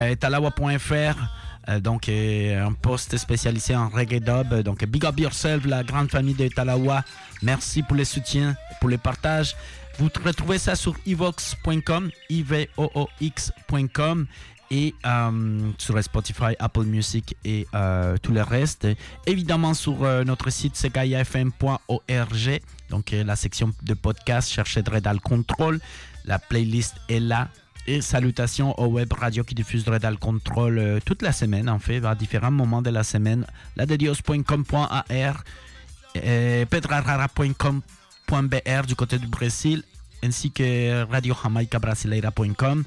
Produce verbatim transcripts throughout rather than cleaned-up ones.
euh, talawa point f r. Euh, donc, euh, un post spécialisé en reggae dub. Donc, big up yourself, la grande famille de Talawa. Merci pour le soutien, pour le partage. Vous retrouvez ça sur ivox point com, i v o o x point com et euh, sur Spotify, Apple Music et euh, tout le reste. Évidemment, sur euh, notre site c k i f m point org. Donc, euh, la section de podcast, cherchez Dreadal Control. La playlist est là. Et salutations aux web radios qui diffusent Dreadal Control euh, toute la semaine, en fait, à différents moments de la semaine. la de dios point com point a r, euh, pedrarara point com point b r du côté du Brésil, ainsi que radio jamaica brasileira point com.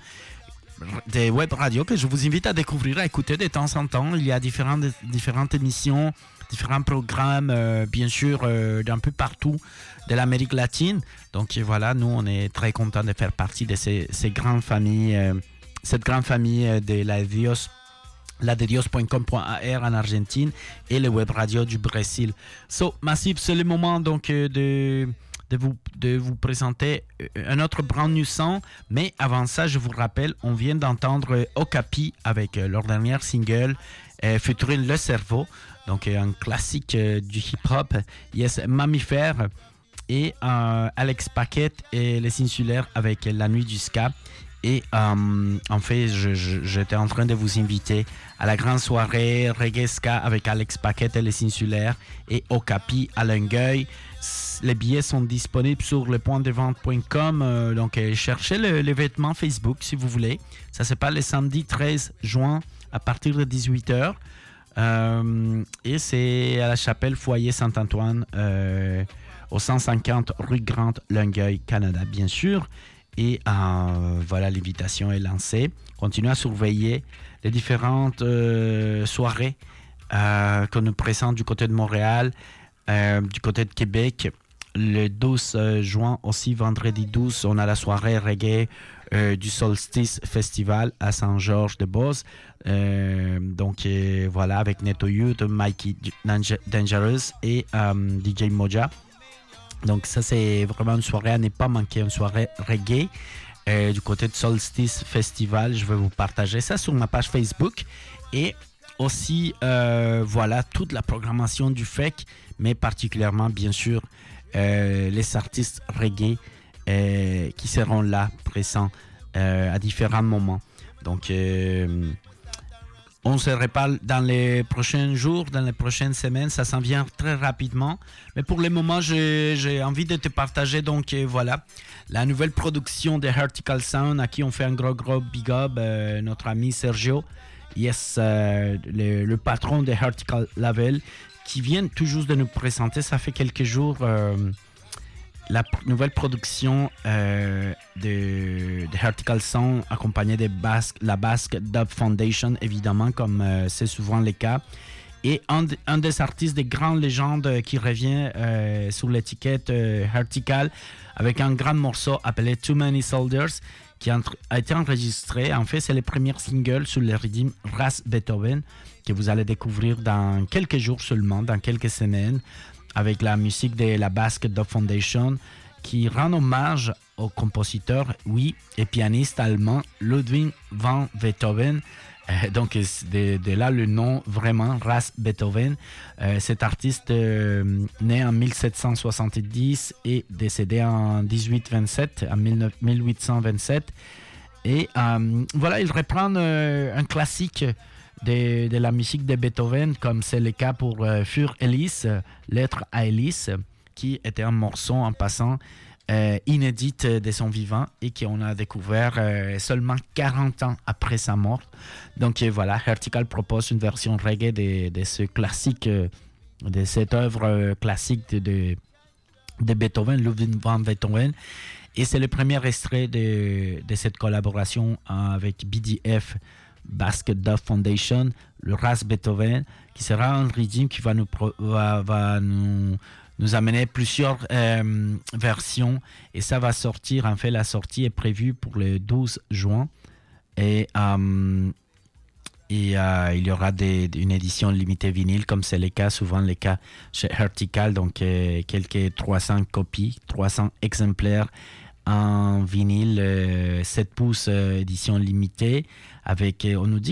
Des web radios que je vous invite à découvrir, à écouter de temps en temps. Il y a différentes, différentes émissions, différents programmes, euh, bien sûr, euh, d'un peu partout de l'Amérique latine. Donc voilà, nous, on est très contents de faire partie de ces, ces grandes familles, euh, cette grande famille de la Dios, la de dios point com point a r en Argentine et les web radios du Brésil. So, Massif, c'est le moment donc de... De vous, de vous présenter un autre brand new son. Mais avant ça, je vous rappelle, on vient d'entendre Okapi avec leur dernière single, euh, Futurine Le Cerveau. Donc, un classique euh, du hip-hop. Yes, Mammifère. Et euh, Alex Paquette et Les Insulaires avec La Nuit du Ska. Et euh, en fait, je, je, j'étais en train de vous inviter à la grande soirée Reggae Ska avec Alex Paquette et Les Insulaires et Okapi à Longueuil. Les billets sont disponibles sur le point de vente point com. Euh, donc, euh, cherchez le, les vêtements Facebook si vous voulez. Ça se passe le samedi treize juin à partir de dix-huit heures. Euh, et c'est à la chapelle Foyer Saint-Antoine euh, au cent cinquante rue Grande, Longueuil, Canada, bien sûr. Et euh, voilà, l'invitation est lancée. Continuez à surveiller les différentes euh, soirées euh, qu'on nous présente du côté de Montréal, euh, du côté de Québec. Le douze juin, aussi vendredi douze, on a la soirée reggae euh, du Solstice Festival à Saint-Georges-de-Beauce. Euh, donc euh, voilà, avec Neto Youth, Mikey Dangerous et euh, D J Moja. Donc ça, c'est vraiment une soirée à ne pas manquer, une soirée reggae euh, du côté de Solstice Festival. Je vais vous partager ça sur ma page Facebook. Et aussi, euh, voilà, toute la programmation du F E C, mais particulièrement, bien sûr, euh, les artistes reggae euh, qui seront là, présents euh, à différents moments. Donc, euh, on se reparle dans les prochains jours, dans les prochaines semaines. Ça s'en vient très rapidement. Mais pour le moment, j'ai, j'ai envie de te partager. Donc, euh, voilà, la nouvelle production de Hertical Sound, à qui on fait un gros, gros big up. Euh, notre ami Sergio, yes, euh, le, le patron de Hertical Label, qui vient tout juste de nous présenter, ça fait quelques jours, euh, la p- nouvelle production euh, de, de Hertical Sound, accompagnée de Basque, la Basque Dub Foundation, évidemment, comme euh, c'est souvent le cas. Et un, de, un des artistes des grandes légendes qui revient euh, sur l'étiquette euh, Hertical, avec un grand morceau appelé Too Many Soldiers, qui a, a été enregistré. En fait, c'est le premier single sur le rythme Ras Beethoven, que vous allez découvrir dans quelques jours seulement, dans quelques semaines, avec la musique de la Basque Dub Foundation, qui rend hommage au compositeur, oui, et pianiste allemand Ludwig van Beethoven. Euh, donc, de, de là le nom vraiment, Ras Beethoven. Euh, cet artiste euh, né en dix-sept cent soixante-dix et décédé en dix-huit vingt-sept, en dix-huit cent vingt-sept. Et euh, voilà, il reprend euh, un classique de, de la musique de Beethoven, comme c'est le cas pour euh, Für Elise, Lettre à Elise, qui était un morceau en passant euh, inédite de son vivant et qu'on a découvert euh, seulement quarante ans après sa mort. Donc euh, voilà, Hertical propose une version reggae de, de ce classique, euh, de cette œuvre euh, classique de, de, de Beethoven, Ludwig van Beethoven. Et c'est le premier extrait de, de cette collaboration avec B D F, Basque Dub Foundation, le Ras Beethoven, qui sera un rythme qui va nous, va, va nous, nous amener plusieurs euh, versions. Et ça va sortir, en fait, la sortie est prévue pour le douze juin. Et, euh, et euh, il y aura des, une édition limitée vinyle, comme c'est le cas, souvent le cas chez Hertical. Donc, euh, quelques trois cents copies, trois cents exemplaires un vinyle euh, sept pouces euh, édition limitée avec, euh, on nous dit